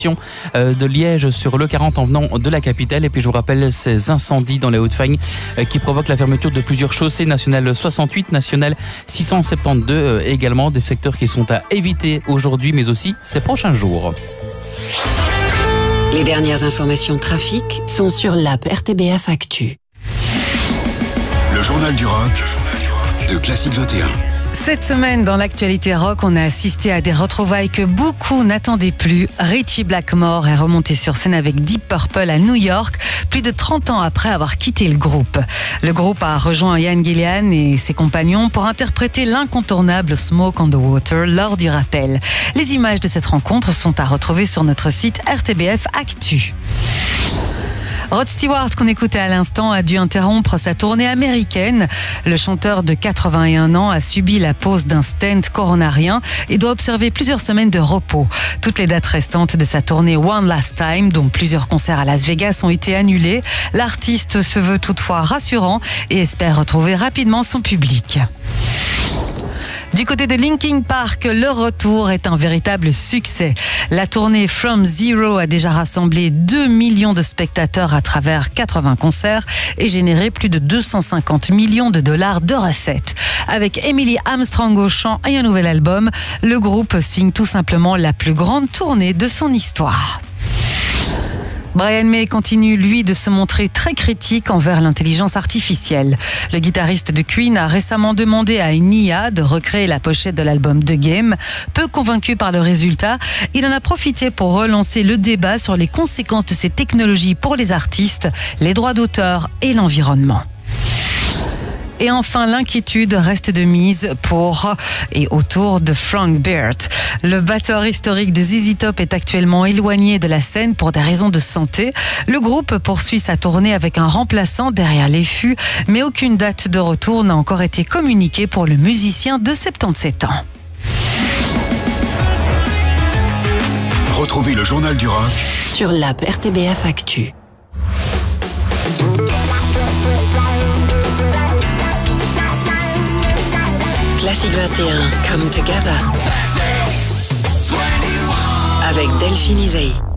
de Liège sur le 40 en venant de la capitale. Et puis je vous rappelle ces incendies dans les Hauts-de-Fagne qui provoquent la fermeture de plusieurs chaussées, nationale 68, nationale 672 également, des secteurs qui sont à éviter aujourd'hui mais aussi ces prochains jours. Les dernières informations trafic sont sur l'app RTBF Actu. Le journal du rock de Classique 21. Cette semaine, dans l'actualité rock, on a assisté à des retrouvailles que beaucoup n'attendaient plus. Ritchie Blackmore est remonté sur scène avec Deep Purple à New York, plus de 30 ans après avoir quitté le groupe. Le groupe a rejoint Ian Gillan et ses compagnons pour interpréter l'incontournable Smoke on the Water lors du rappel. Les images de cette rencontre sont à retrouver sur notre site RTBF Actu. Rod Stewart, qu'on écoutait à l'instant, a dû interrompre sa tournée américaine. Le chanteur de 81 ans a subi la pose d'un stent coronarien et doit observer plusieurs semaines de repos. Toutes les dates restantes de sa tournée One Last Time, dont plusieurs concerts à Las Vegas, ont été annulées. L'artiste se veut toutefois rassurant et espère retrouver rapidement son public. Du côté de Linkin Park, le retour est un véritable succès. La tournée From Zero a déjà rassemblé 2 millions de spectateurs à travers 80 concerts et généré plus de 250 millions de dollars de recettes. Avec Emily Armstrong au chant et un nouvel album, le groupe signe tout simplement la plus grande tournée de son histoire. Brian May continue, lui, de se montrer très critique envers l'intelligence artificielle. Le guitariste de Queen a récemment demandé à une IA de recréer la pochette de l'album The Game. Peu convaincu par le résultat, il en a profité pour relancer le débat sur les conséquences de ces technologies pour les artistes, les droits d'auteur et l'environnement. Et enfin, l'inquiétude reste de mise pour et autour de Frank Beard. Le batteur historique de ZZ Top est actuellement éloigné de la scène pour des raisons de santé. Le groupe poursuit sa tournée avec un remplaçant derrière les fûts, mais aucune date de retour n'a encore été communiquée pour le musicien de 77 ans. Retrouvez le journal du rock sur l'app RTBF Actu. Classique 21, Come Together avec Delphine Isaïe.